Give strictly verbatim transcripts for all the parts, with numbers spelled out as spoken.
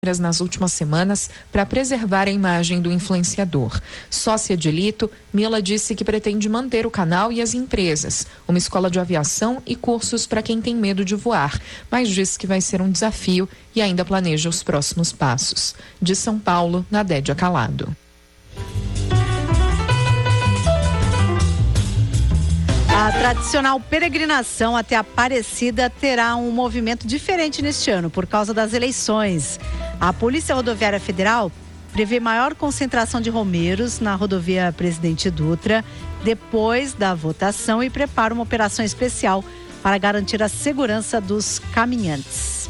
nas últimas semanas para preservar a imagem do influenciador. Sócia de Elito, Mila disse que pretende manter o canal e as empresas, uma escola de aviação e cursos para quem tem medo de voar, mas disse que vai ser um desafio e ainda planeja os próximos passos. De São Paulo, Nadédia Calado. A tradicional peregrinação até Aparecida terá um movimento diferente neste ano, por causa das eleições. A Polícia Rodoviária Federal prevê maior concentração de romeiros na rodovia Presidente Dutra depois da votação e prepara uma operação especial para garantir a segurança dos caminhantes.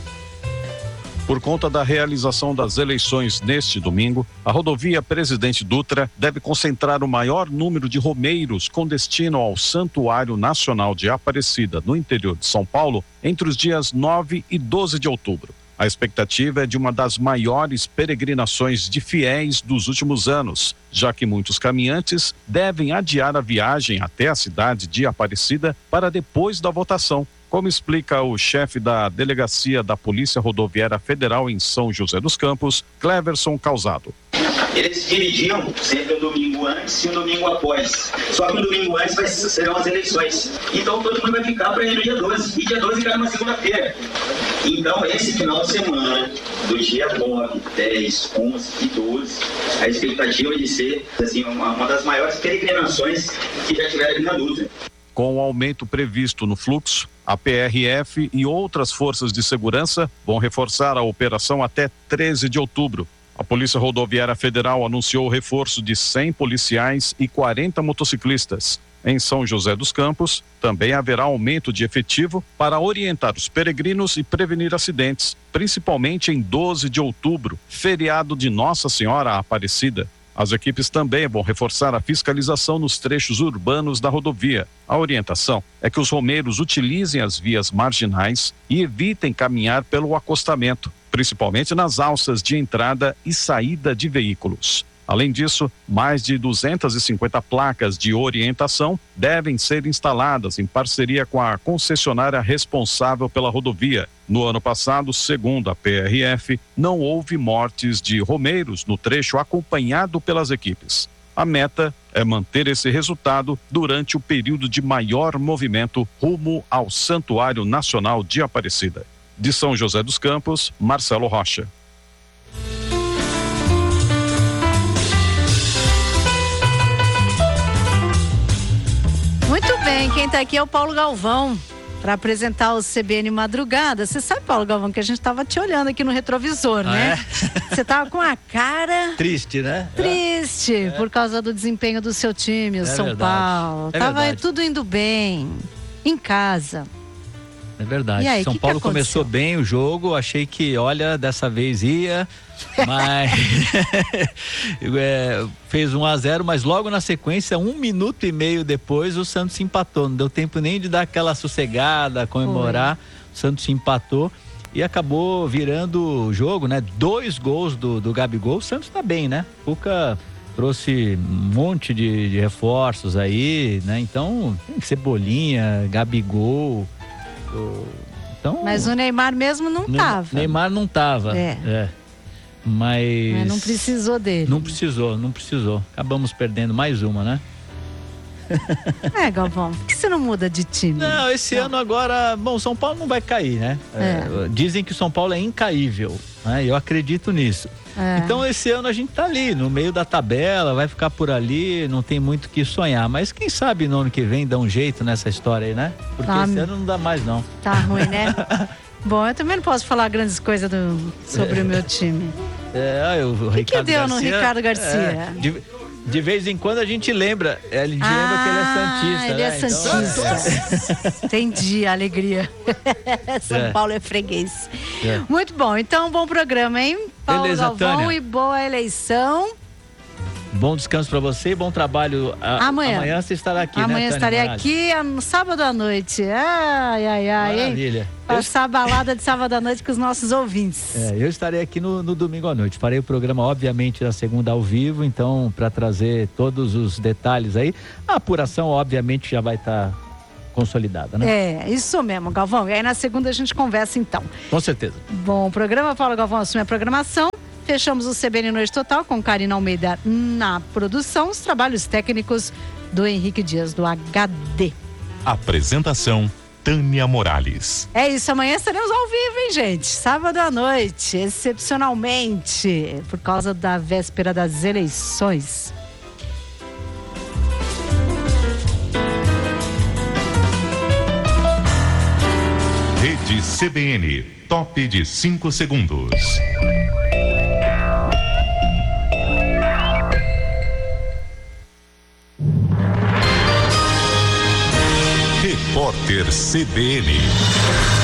Por conta da realização das eleições neste domingo, a rodovia Presidente Dutra deve concentrar o maior número de romeiros com destino ao Santuário Nacional de Aparecida, no interior de São Paulo, entre os dias nove e doze de outubro. A expectativa é de uma das maiores peregrinações de fiéis dos últimos anos, já que muitos caminhantes devem adiar a viagem até a cidade de Aparecida para depois da votação, como explica o chefe da Delegacia da Polícia Rodoviária Federal em São José dos Campos, Cleverson Causado. Eles se dividiam sempre um domingo antes e um domingo após. Só que um domingo antes vai, serão as eleições. Então todo mundo vai ficar para ir no dia doze. E dia doze cai numa segunda-feira. Então esse final de semana, do dia nove, dez, onze e doze, a expectativa é de ser assim, uma, uma das maiores peregrinações que já tiveram aqui na Dutra. Com o aumento previsto no fluxo, a P R F e outras forças de segurança vão reforçar a operação até treze de outubro. A Polícia Rodoviária Federal anunciou o reforço de cem policiais e quarenta motociclistas. Em São José dos Campos, também haverá aumento de efetivo para orientar os peregrinos e prevenir acidentes, principalmente em doze de outubro, feriado de Nossa Senhora Aparecida. As equipes também vão reforçar a fiscalização nos trechos urbanos da rodovia. A orientação é que os romeiros utilizem as vias marginais e evitem caminhar pelo acostamento, principalmente nas alças de entrada e saída de veículos. Além disso, mais de duzentas e cinquenta placas de orientação devem ser instaladas em parceria com a concessionária responsável pela rodovia. No ano passado, segundo a P R F, não houve mortes de romeiros no trecho acompanhado pelas equipes. A meta é manter esse resultado durante o período de maior movimento rumo ao Santuário Nacional de Aparecida. De São José dos Campos, Marcelo Rocha. Muito bem, quem está aqui é o Paulo Galvão para apresentar o C B N Madrugada. Você sabe, Paulo Galvão, que a gente estava te olhando aqui no retrovisor, ah, né? É? Você tava com a cara triste, né? Triste é. Por causa do desempenho do seu time, o é São verdade. Paulo. É tava verdade. Tudo indo bem em casa. É verdade. Aí, São que Paulo que começou bem o jogo, achei que, olha, dessa vez ia, mas é, fez um a zero, mas logo na sequência, um minuto e meio depois, o Santos empatou. Não deu tempo nem de dar aquela sossegada, comemorar. Foi. O Santos empatou e acabou virando o jogo, né? Dois gols do, do Gabigol. O Santos tá bem, né? O Cuca trouxe um monte de, de reforços aí, né? Então, Cebolinha, Gabigol. Então, mas o Neymar mesmo não tava. Neymar não tava. É. é. Mas, mas não precisou dele. Não precisou, não precisou. Acabamos perdendo mais uma, né? É, Galvão, por que você não muda de time? Não, esse não. ano agora, bom, São Paulo não vai cair, né? É. É, dizem que o São Paulo é incaível, né? Eu acredito nisso. É. Então esse ano a gente tá ali, no meio da tabela, vai ficar por ali, não tem muito o que sonhar, mas quem sabe no ano que vem dá um jeito nessa história aí, né? Porque tá, esse ano não dá mais não. Tá ruim, né? Bom, eu também não posso falar grandes coisas do, sobre é. o meu time. É, o, o que Ricardo que deu Garcia, no Ricardo Garcia? É, de, de vez em quando a gente lembra, a gente ah, lembra que ele é santista, ele né? é santista. Então... Entendi a alegria. São é. Paulo é freguês. É. Muito bom, então bom programa, hein? Paulo Beleza, Galvão, Tânia. E boa eleição. Bom descanso para você e bom trabalho. A, amanhã. Amanhã você estará aqui, amanhã né, Tânia estarei Morales? Aqui no sábado à noite. Ai, ai, ai. Maravilha. Hein? Passar a balada de sábado à noite com os nossos ouvintes. É, eu estarei aqui no, no domingo à noite. Farei o programa, obviamente, na segunda ao vivo, então, para trazer todos os detalhes aí. A apuração, obviamente, já vai estar tá consolidada, né? É, isso mesmo, Galvão. E aí na segunda a gente conversa então. Com certeza. Bom, o programa Paulo Galvão assume a programação. Fechamos o C B N Noite Total com Karina Almeida na produção. Os trabalhos técnicos do Henrique Dias, do H D. Apresentação, Tânia Morales. É isso, amanhã estaremos ao vivo, hein, gente? Sábado à noite, excepcionalmente, por causa da véspera das eleições. Rede C B N, top de cinco segundos. Repórter C B N.